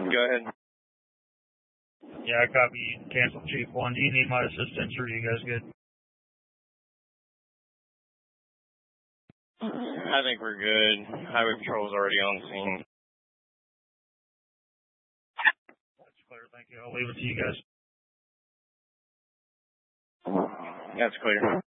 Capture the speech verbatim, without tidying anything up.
Go ahead. Yeah, I copy. Cancel Chief one. Do you need my assistance, or are you guys good? I think we're good. Highway Patrol's already on the scene. That's clear, thank you. I'll leave it to you guys. That's clear.